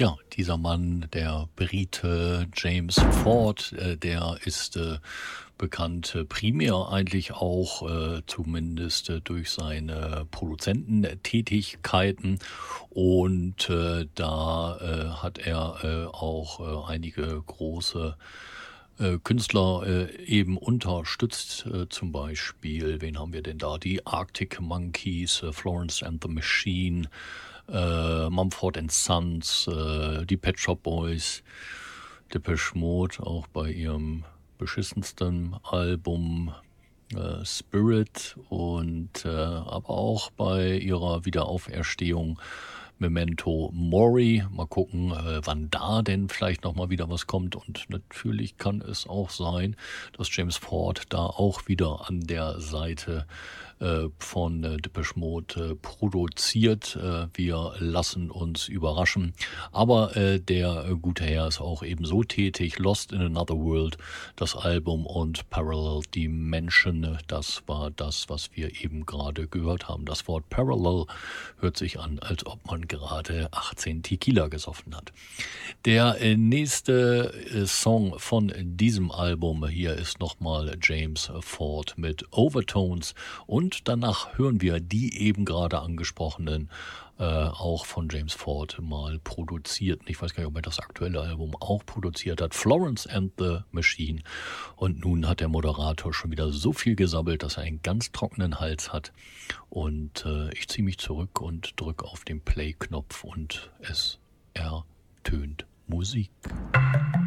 Ja, dieser Mann, der Brite James Ford, der ist bekannt primär eigentlich auch zumindest durch seine Produzententätigkeiten und da hat er auch einige große Künstler eben unterstützt, zum Beispiel, wen haben wir denn da? Die Arctic Monkeys, Florence and the Machine, Mumford and Sons, die Pet Shop Boys, Depeche Mode, auch bei ihrem beschissensten Album Spirit und aber auch bei ihrer Wiederauferstehung Memento Mori. Mal gucken, wann da denn vielleicht noch mal wieder was kommt. Und natürlich kann es auch sein, dass James Ford da auch wieder an der Seite von Depeche Mode produziert. Wir lassen uns überraschen. Aber der gute Herr ist auch ebenso tätig. Lost in Another World, das Album, und Parallel Dimension, das war das, was wir eben gerade gehört haben. Das Wort Parallel hört sich an, als ob man gerade 18 Tequila gesoffen hat. Der nächste Song von diesem Album hier ist nochmal James Ford mit Overtones und danach hören wir die eben gerade angesprochenen, auch von James Ford mal produziert. Ich weiß gar nicht, ob er das aktuelle Album auch produziert hat. Florence and the Machine. Und nun hat der Moderator schon wieder so viel gesabbelt, dass er einen ganz trockenen Hals hat. Und ich ziehe mich zurück und drücke auf den Play-Knopf und es ertönt Musik.